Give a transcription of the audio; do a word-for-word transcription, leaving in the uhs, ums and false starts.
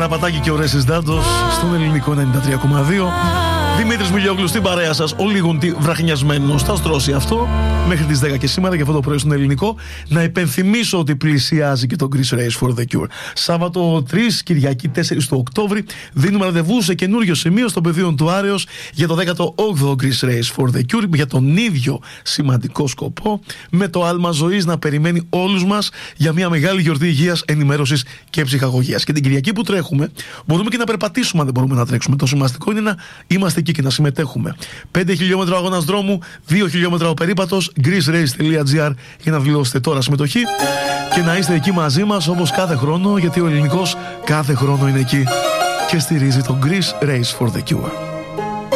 Ένα πατάκι και ο Ρέσης Ντάντος στον ελληνικό ενενήντα τρία κόμμα δύο. Δημήτρης Μιλιόγλου στην παρέα σας, ο λίγο βραχνιασμένος. Θα στρώσει αυτό μέχρι τις δέκα και σήμερα για αυτό το πρωί στον ελληνικό. Να υπενθυμίσω ότι πλησιάζει και το Greece Race for the Cure. Σάββατο τρεις, Κυριακή τέσσερις του Οκτώβρη, δίνουμε ραντεβού σε καινούριο σημείο στο πεδίο του Άρεως για το δέκατο όγδοο Greece Race for the Cure, για τον ίδιο σημαντικό σκοπό, με το άλμα ζωής να περιμένει όλους μας για μια μεγάλη γιορτή υγείας, ενημέρωσης και ψυχαγωγίας. Και την Κυριακή που τρέχουμε, μπορούμε και να περπατήσουμε αν δεν μπορούμε να τρέξουμε. Το σημαντικό είναι να είμαστε εκεί και να συμμετέχουμε. πέντε χιλιόμετρα αγώνας δρόμου, δύο χιλιόμετρα ο περίπατος, greece race τελεία gr για να δηλώσετε τώρα συμμετοχή και να είστε εκεί μαζί μας όπως κάθε χρόνο, γιατί ο ελληνικός κάθε χρόνο είναι εκεί και στηρίζει το Greece Race for the Cure.